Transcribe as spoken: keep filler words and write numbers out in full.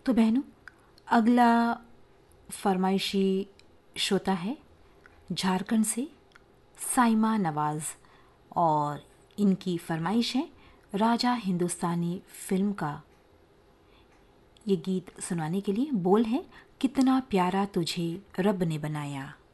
तो बहनों, अगला फरमाइशी श्रोता है झारखंड से साइमा नवाज़, और इनकी फरमाइश है राजा हिंदुस्तानी फिल्म का ये गीत सुनाने के लिए। बोल है, कितना प्यारा तुझे रब ने बनाया।